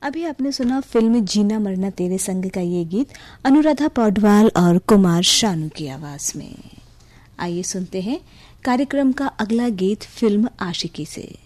अभी आपने सुना फिल्म जीना मरना तेरे संग का ये गीत अनुराधा पौडवाल और कुमार शानू की आवाज में। आइए सुनते हैं कार्यक्रम का अगला गीत फिल्म आशिकी से।